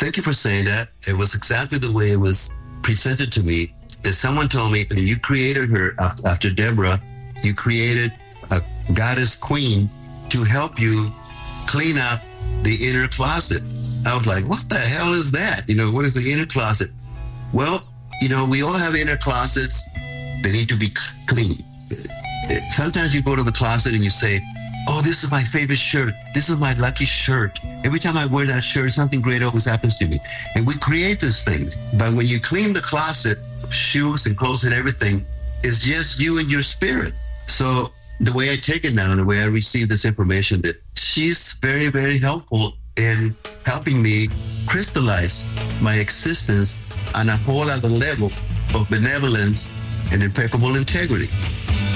thank you for saying that. It was exactly the way it was presented to me. That someone told me, you created her after Deborah, you created a goddess queen to help you clean up the inner closet. I was like, what the hell is that? What is the inner closet? Well, we all have inner closets. They need to be clean. Sometimes you go to the closet and you say, oh, this is my favorite shirt. This is my lucky shirt. Every time I wear that shirt, something great always happens to me. And we create these things. But when you clean the closet, shoes and clothes and everything, it's just you and your spirit. So the way I take it now, and the way I receive this information, that she's very, very helpful in helping me crystallize my existence on a whole other level of benevolence and impeccable integrity.